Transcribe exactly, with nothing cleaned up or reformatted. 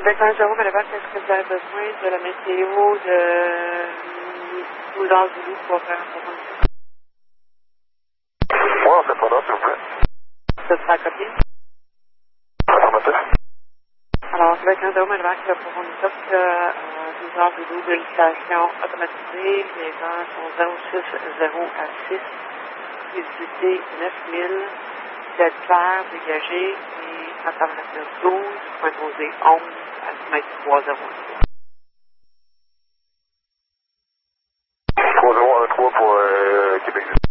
un zéro, madame, est-ce que vous avez besoin de la météo de douze heures du loup pour faire un proposition? Oui, on fait pas là, s'il vous plaît. Ça sera copié? Affirmatif. Alors, avec un zéro, madame, qui va pour une top de douze heures du loup de l'utilisation automatisée, les heures sont zéro six zéro à six, visibilité neuf mille, ciel clair, dégagé, et en température douze, point posé onze, altimètre trois zéro un. trois zéro un trois pour euh, Québec.